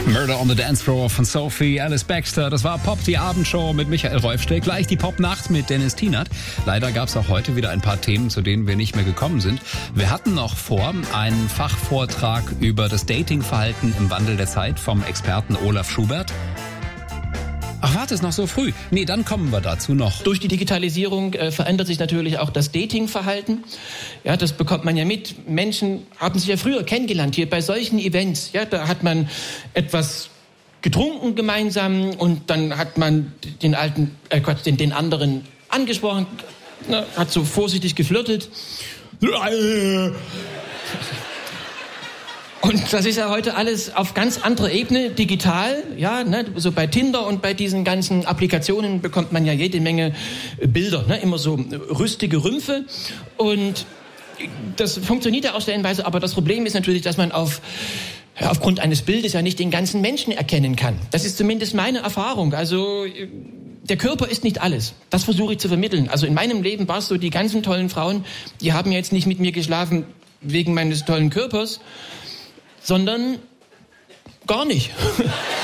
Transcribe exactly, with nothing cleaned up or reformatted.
Murder on the Dance Floor von Sophie Alice Baxter. Das war Pop, die Abendshow mit Michael Reufstedt. Gleich die Popnacht mit Dennis Tienert. Leider gab es auch heute wieder ein paar Themen, zu denen wir nicht mehr gekommen sind. Wir hatten noch vor einen Fachvortrag über das Datingverhalten im Wandel der Zeit vom Experten Olaf Schubert. Ach, warte, ist noch so früh. Nee, dann kommen wir dazu noch. Durch die Digitalisierung äh, verändert sich natürlich auch das Datingverhalten. Ja, das bekommt man ja mit. Menschen haben sich ja früher kennengelernt, hier bei solchen Events. Ja, da hat man etwas getrunken gemeinsam und dann hat man den alten, äh Gott, den, den anderen angesprochen, ne, hat so vorsichtig geflirtet. Und das ist ja heute alles auf ganz anderer Ebene, digital, ja, ne, so bei Tinder und bei diesen ganzen Applikationen bekommt man ja jede Menge Bilder, ne, immer so rüstige Rümpfe und das funktioniert ja auch stellenweise, aber das Problem ist natürlich, dass man auf aufgrund eines Bildes ja nicht den ganzen Menschen erkennen kann. Das ist zumindest meine Erfahrung, also der Körper ist nicht alles. Das versuche ich zu vermitteln. Also in meinem Leben war es so, die ganzen tollen Frauen, die haben jetzt nicht mit mir geschlafen wegen meines tollen Körpers, sondern gar nicht.